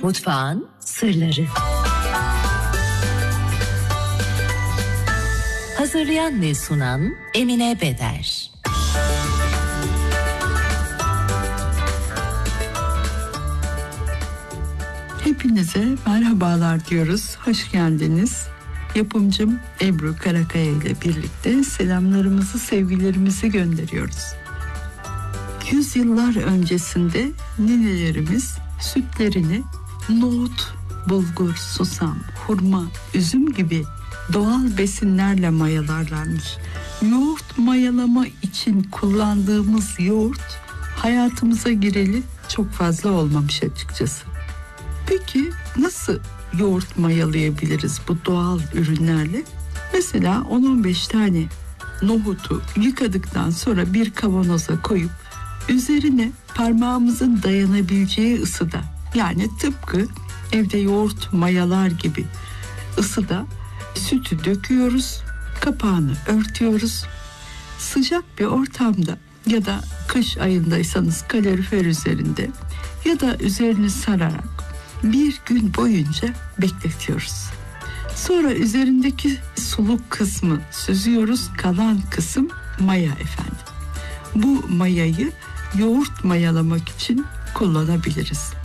Mutfağın sırları. Hazırlayan ve sunan Emine Beder. Hepinize merhabalar diyoruz. Hoş geldiniz. Yapımcım Ebru Karakaya ile birlikte selamlarımızı, sevgilerimizi gönderiyoruz. Yüzyıllar öncesinde ninelerimiz sütlerini nohut, bulgur, susam, hurma, üzüm gibi doğal besinlerle mayalarlarmış. Yoğurt mayalama için kullandığımız yoğurt hayatımıza gireli çok fazla olmamış açıkçası. Peki nasıl yoğurt mayalayabiliriz bu doğal ürünlerle? Mesela 10-15 tane nohutu yıkadıktan sonra bir kavanoza koyup üzerine parmağımızın dayanabileceği ısıda, yani tıpkı evde yoğurt mayalar gibi ısıda sütü döküyoruz, kapağını örtüyoruz. Sıcak bir ortamda ya da kış ayındaysanız kalorifer üzerinde ya da üzerini sararak bir gün boyunca bekletiyoruz. Sonra üzerindeki suluk kısmı süzüyoruz, kalan kısım maya efendim. Bu mayayı yoğurt mayalamak için kullanabiliriz.